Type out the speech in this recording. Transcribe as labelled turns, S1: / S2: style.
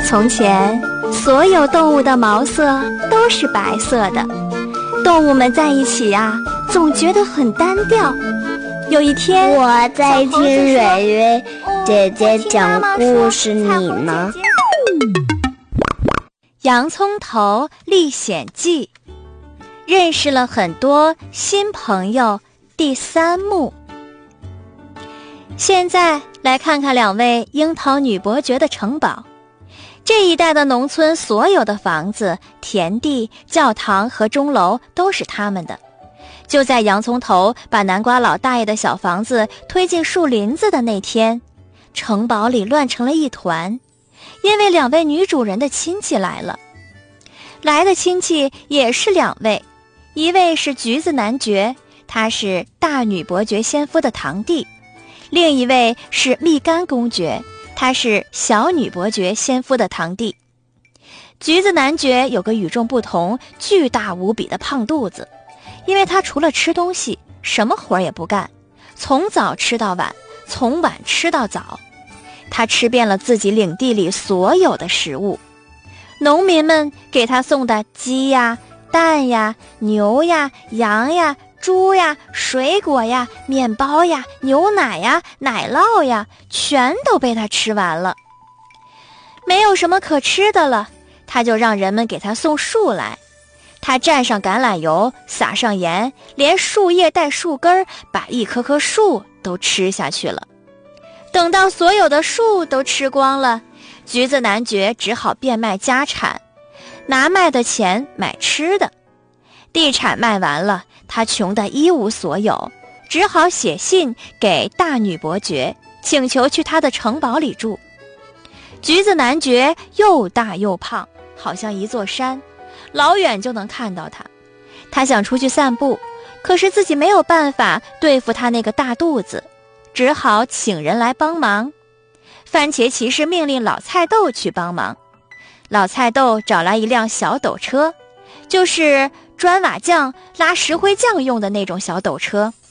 S1: 从前，所有动物的毛色都是白色的，动物们在一起呀，总觉得很单调。有一天，
S2: 我在听蕊蕊姐姐讲故事，你呢？
S1: 洋葱头历险记，认识了很多新朋友，第3幕。现在来看看2位樱桃女伯爵的城堡。这一带的农村所有的房子、田地、教堂和钟楼都是他们的。就在洋葱头把南瓜老大爷的小房子推进树林子的那天，城堡里乱成了一团，因为2位女主人的亲戚来了。来的亲戚也是2位，一位是橘子男爵，他是大女伯爵先夫的堂弟；另一位是蜜柑公爵，他是小女伯爵先夫的堂弟。橘子男爵有个与众不同、巨大无比的胖肚子，因为他除了吃东西，什么活也不干，从早吃到晚，从晚吃到早。他吃遍了自己领地里所有的食物。农民们给他送的鸡呀、蛋呀、牛呀、羊呀、猪呀、水果呀、面包呀、牛奶呀、奶酪呀，全都被他吃完了。没有什么可吃的了，他就让人们给他送树来。他蘸上橄榄油，撒上盐，连树叶带树根，把一棵棵树都吃下去了。等到所有的树都吃光了，橘子男爵只好变卖家产，拿卖的钱买吃的。地产卖完了，他穷得一无所有，只好写信给大女伯爵，请求去他的城堡里住。橘子男爵又大又胖，好像一座山，老远就能看到他。他想出去散步，可是自己没有办法对付他那个大肚子，只好请人来帮忙。番茄骑士命令老菜豆去帮忙。老菜豆找来一辆小斗车，就是砖瓦匠拉石灰匠用的那种小斗车。